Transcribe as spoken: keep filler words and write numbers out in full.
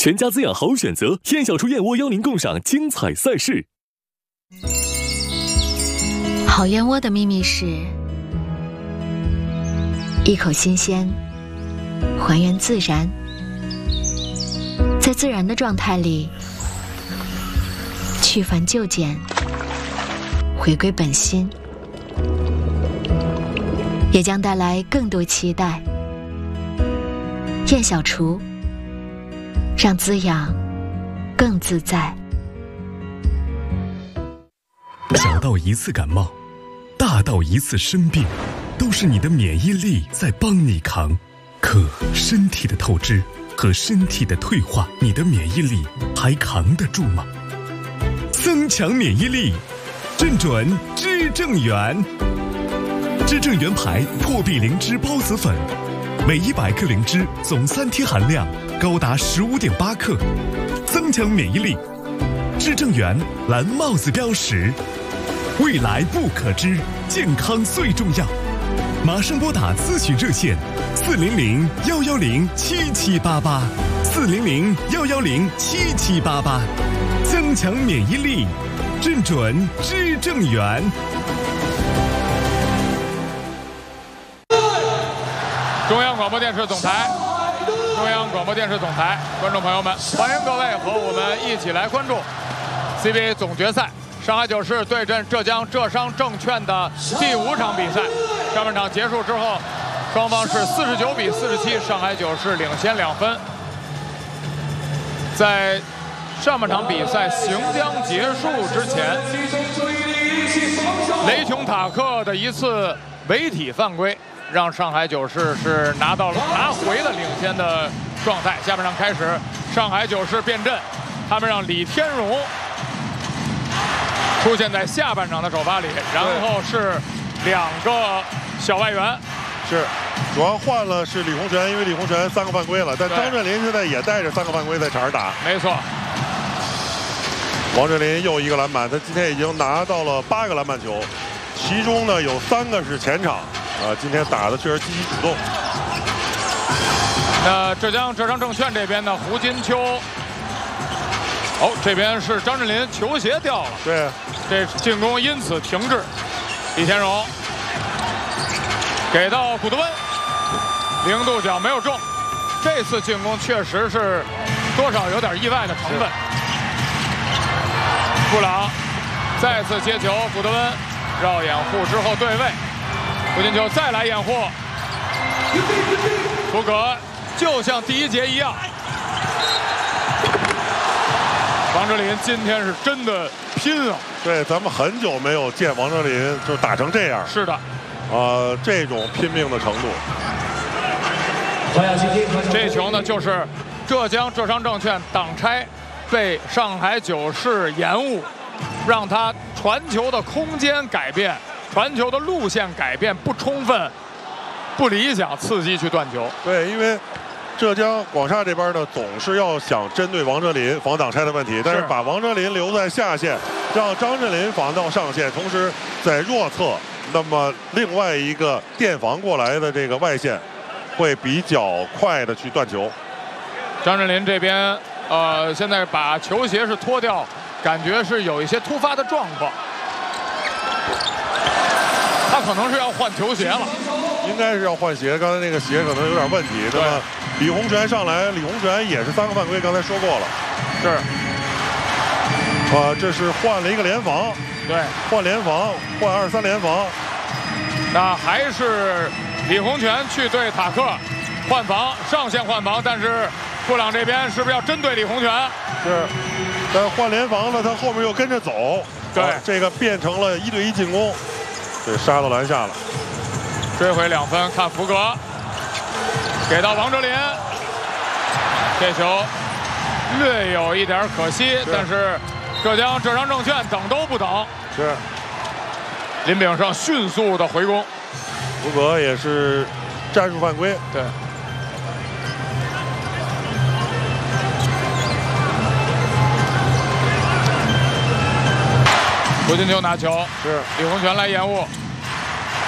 全家滋养好选择，燕小厨燕窝邀您共赏精彩赛事。 好燕窝的秘密是一口新鲜，还原自然，在自然的状态里去繁就简，回归本心，也将带来更多期待。燕小厨，让滋养更自在。 小到一次感冒，大到一次生病，都是你的免疫力在帮你扛。可身体的透支和身体的退化，你的免疫力还扛得住吗？增强免疫力，正准知正元。知正元牌破壁灵芝孢子粉，每一百克灵芝总三贴含量高达十五点八克，增强免疫力。知正元蓝帽子标识，未来不可知，健康最重要。马上拨打咨询热线四零零幺幺零七七八八，四零零幺幺零七七八八，增强免疫力，正准知正元。 中央广播电视总台，中央广播电视总台，观众朋友们，欢迎各位和我们一起来关注 C B A 总决赛，上海九市对阵浙江浙商证券的第五场比赛。上半场结束之后，双方是四十九比四十七，上海九市领先两分。在上半场比赛行将结束之前，雷琼塔克的一次违体犯规，让上海九市是拿到了拿回了领先的状态。下半场开始，上海九市变阵，他们让李天荣出现在下半场的首发里，然后是两个小外援， 是主要换了是李洪权，因为李洪权三个犯规了，但张镇麟现在也带着三个犯规在场上打。 没错， 王镇麟又一个篮板，他今天已经拿到了八个篮板球，其中呢有三个是前场。啊，今天打的确实积极主动。 那浙江浙商证券这边呢，胡金秋，哦，这边是张镇麟球鞋掉了， 对， 这进攻因此停滞。李天荣给到古德温，零度角没有中，这次进攻确实是多少有点意外的成分。布朗再次接球，古德温绕掩护之后对位。胡金秋再来掩护，福格就像第一节一样。王哲林今天是真的拼啊！ 对，咱们很久没有见王哲林就打成这样。 是的， 呃，这种拼命的程度。 这球呢，就是浙江浙商证券挡拆被上海九市延误，让他传球的空间改变。传球的路线改变不充分，不理想，刺激去断球。 对，因为浙江广厦这边呢，总是要想针对王哲林防挡拆的问题，但是把王哲林留在下线，让张镇麟防到上线，同时在弱侧，那么另外一个垫防过来的这个外线，会比较快的去断球。 张镇麟这边，呃，现在把球鞋是脱掉，感觉是有一些突发的状况。他可能是要换球鞋了， 应该是要换鞋。刚才那个鞋可能有点问题。那么李洪权上来，李洪权也是三个犯规，刚才说过了。 是。 啊，这是换了一个联防。 对， 换联防，换二三联防。 那还是李洪权去对塔克换防，上线换防，但是布朗这边是不是要针对李洪权？ 是。但是换联防呢，他后面又跟着走。 对， 啊、这个变成了一对一进攻。对，杀到篮下了， 追回两分。看福格给到王哲林，这球略有一点可惜，但是浙江浙商证券等都不等， 是林炳胜迅速的回攻， 福格也是战术犯规。 对，胡金秋拿球， 是李洪权来掩护。